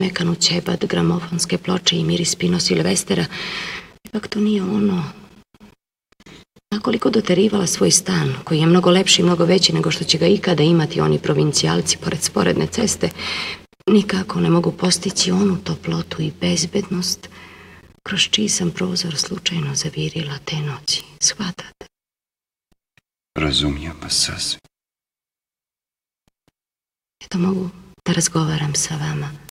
mekanu ćebad, gramofonske ploče i miris Pino Silvestera, ipak to nije ono. Nakoliko doterivala svoj stan, koji je mnogo lepši i mnogo veći nego što će ga ikada imati oni provincijalci pored sporedne ceste, nikako ne mogu postići onu toplotu i bezbednost kroz čiji sam prozor slučajno zavirila te noći. Shvatate? Razumijem vas sasvim. Eto, mogu da razgovaram sa vama